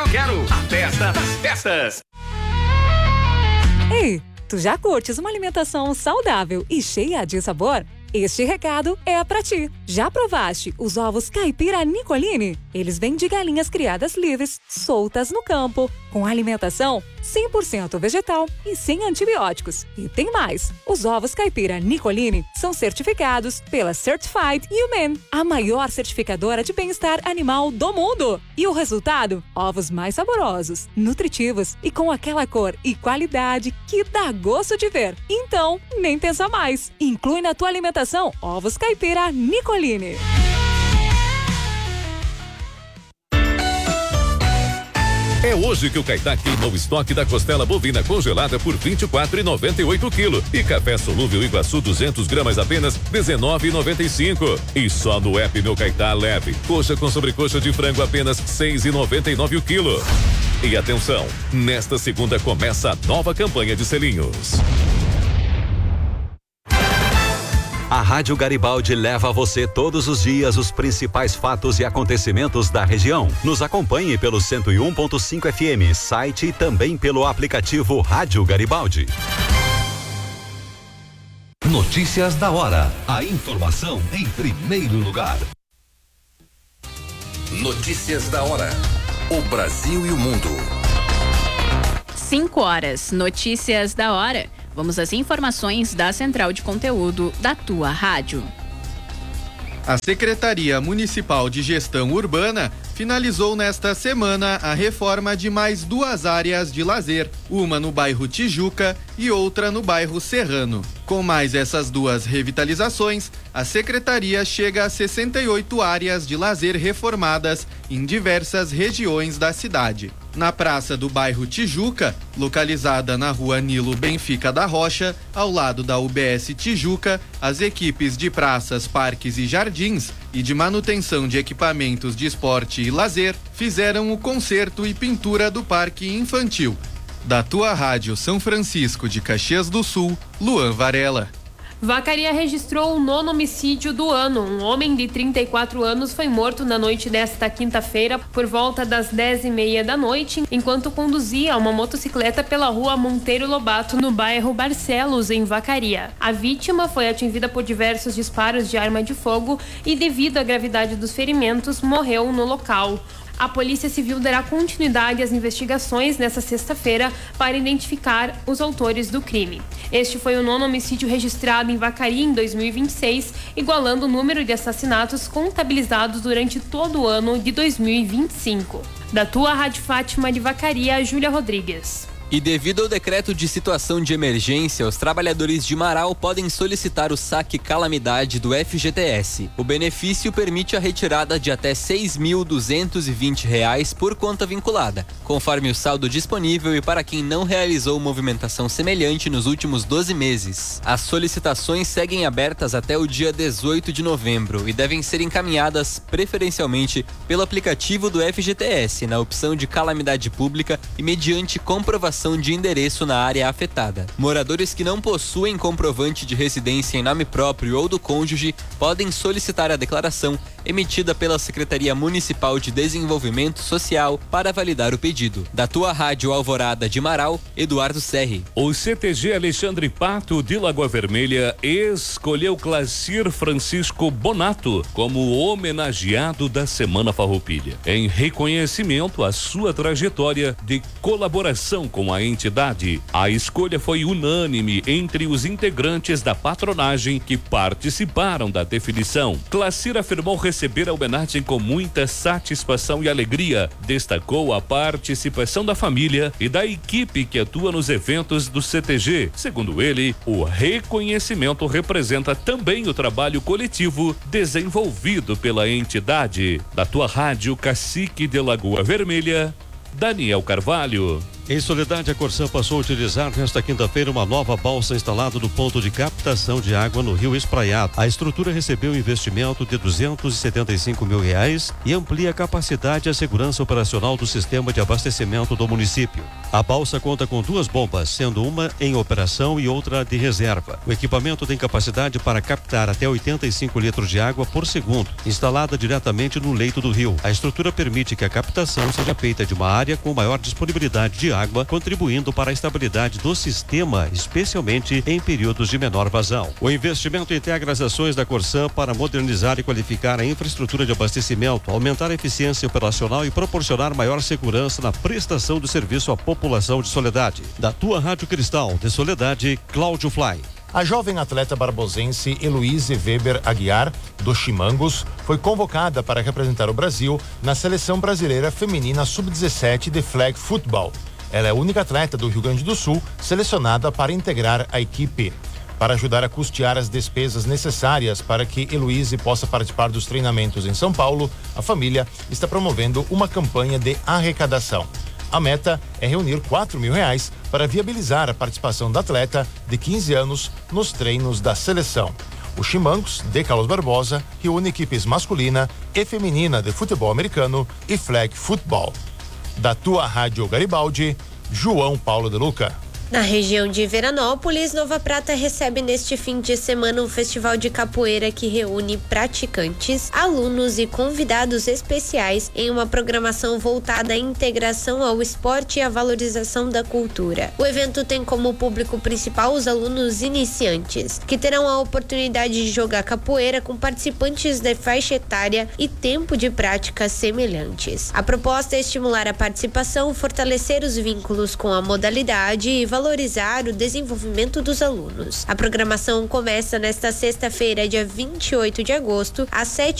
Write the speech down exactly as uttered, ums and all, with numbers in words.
quero a festa das festas. Ei, tu já curtes uma alimentação saudável e cheia de sabor? Este recado é pra ti. Já provaste os ovos caipira Nicolini? Eles vêm de galinhas criadas livres, soltas no campo, com alimentação cem por cento vegetal e sem antibióticos. E tem mais! Os ovos caipira Nicolini são certificados pela Certified Human, a maior certificadora de bem-estar animal do mundo. E o resultado? Ovos mais saborosos, nutritivos e com aquela cor e qualidade que dá gosto de ver. Então, nem pensa mais. Inclui na tua alimentação ovos caipira Nicolini. É hoje que o Caetá tem novo estoque da costela bovina congelada por vinte e quatro reais e noventa e oito centavos e café solúvel Iguaçu duzentos gramas apenas dezenove reais e noventa e cinco centavos. E só no app Meu Caetá leve coxa com sobrecoxa de frango apenas seis reais e noventa e nove centavos o quilo. E atenção, nesta segunda começa a nova campanha de selinhos. A Rádio Garibaldi leva a você todos os dias os principais fatos e acontecimentos da região. Nos acompanhe pelo cento e um ponto cinco F M, site e também pelo aplicativo Rádio Garibaldi. Notícias da hora. A informação em primeiro lugar. Notícias da hora. O Brasil e o mundo. Cinco horas. Notícias da hora. Vamos às informações da Central de Conteúdo da tua rádio. A Secretaria Municipal de Gestão Urbana finalizou nesta semana a reforma de mais duas áreas de lazer, uma no bairro Tijuca e outra no bairro Serrano. Com mais essas duas revitalizações, a Secretaria chega a sessenta e oito áreas de lazer reformadas em diversas regiões da cidade. Na praça do bairro Tijuca, localizada na rua Nilo Benfica da Rocha, ao lado da U B S Tijuca, as equipes de praças, parques e jardins e de manutenção de equipamentos de esporte e lazer fizeram o conserto e pintura do parque infantil. Da tua rádio São Francisco de Caxias do Sul, Luan Varela. Vacaria registrou o nono homicídio do ano. Um homem de trinta e quatro anos foi morto na noite desta quinta-feira por volta das dez e meia da noite, enquanto conduzia uma motocicleta pela rua Monteiro Lobato, no bairro Barcelos, em Vacaria. A vítima foi atingida por diversos disparos de arma de fogo e, devido à gravidade dos ferimentos, morreu no local. A Polícia Civil dará continuidade às investigações nesta sexta-feira para identificar os autores do crime. Este foi o nono homicídio registrado em Vacaria em dois mil e vinte e seis, igualando o número de assassinatos contabilizados durante todo o ano de dois mil e vinte e cinco. Da tua Rádio Fátima de Vacaria, Júlia Rodrigues. E devido ao decreto de situação de emergência, os trabalhadores de Marau podem solicitar o saque calamidade do F G T S. O benefício permite a retirada de até seis mil duzentos e vinte reais por conta vinculada, conforme o saldo disponível e para quem não realizou movimentação semelhante nos últimos doze meses. As solicitações seguem abertas até o dia dezoito de novembro e devem ser encaminhadas preferencialmente pelo aplicativo do F G T S, na opção de calamidade pública e mediante comprovação de endereço na área afetada. Moradores que não possuem comprovante de residência em nome próprio ou do cônjuge podem solicitar a declaração emitida pela Secretaria Municipal de Desenvolvimento Social para validar o pedido. Da tua Rádio Alvorada de Marau, Eduardo Serri. O C T G Alexandre Pato de Lagoa Vermelha escolheu Clacir Francisco Bonato como o homenageado da Semana Farroupilha, em reconhecimento à sua trajetória de colaboração com a entidade. A escolha foi unânime entre os integrantes da patronagem que participaram da definição. Clacir afirmou receber a homenagem com muita satisfação e alegria. Destacou a participação da família e da equipe que atua nos eventos do C T G. Segundo ele, o reconhecimento representa também o trabalho coletivo desenvolvido pela entidade. Da tua rádio Cacique de Lagoa Vermelha, Daniel Carvalho. Em Soledade, a Corsã passou a utilizar nesta quinta-feira uma nova balsa instalada no ponto de captação de água no Rio Espraiado. A estrutura recebeu um investimento de duzentos e setenta e cinco mil reais e amplia a capacidade e a segurança operacional do sistema de abastecimento do município. A balsa conta com duas bombas, sendo uma em operação e outra de reserva. O equipamento tem capacidade para captar até oitenta e cinco litros de água por segundo, instalada diretamente no leito do rio. A estrutura permite que a captação seja feita de uma área com maior disponibilidade de água, contribuindo para a estabilidade do sistema, especialmente em períodos de menor vazão. O investimento integra as ações da Corsã para modernizar e qualificar a infraestrutura de abastecimento, aumentar a eficiência operacional e proporcionar maior segurança na prestação do serviço à população de Soledade. Da tua Rádio Cristal de Soledade, Cláudio Fly. A jovem atleta barbosense Heloíse Weber Aguiar, do Chimangos, foi convocada para representar o Brasil na Seleção Brasileira Feminina sub dezessete de flag football. Ela é a única atleta do Rio Grande do Sul selecionada para integrar a equipe. Para ajudar a custear as despesas necessárias para que Heloíse possa participar dos treinamentos em São Paulo, a família está promovendo uma campanha de arrecadação. A meta é reunir quatro mil reais para viabilizar a participação da atleta de quinze anos nos treinos da seleção. O Chimangos, de Carlos Barbosa, reúne equipes masculina e feminina de futebol americano e flag football. Da tua Rádio Garibaldi, João Paulo de Luca. Na região de Veranópolis, Nova Prata recebe neste fim de semana um festival de capoeira que reúne praticantes, alunos e convidados especiais em uma programação voltada à integração ao esporte e à valorização da cultura. O evento tem como público principal os alunos iniciantes, que terão a oportunidade de jogar capoeira com participantes de faixa etária e tempo de prática semelhantes. A proposta é estimular a participação, fortalecer os vínculos com a modalidade e valorizar o desenvolvimento dos alunos. A programação começa nesta sexta-feira, dia vinte e oito de agosto, às sete